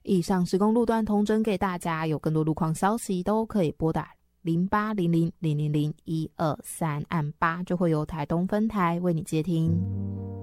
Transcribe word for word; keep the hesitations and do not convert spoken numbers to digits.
以上施工路段通知给大家，有更多路况消息都可以拨打零八零零零零零一二三按八，就会由台东分台为你接听。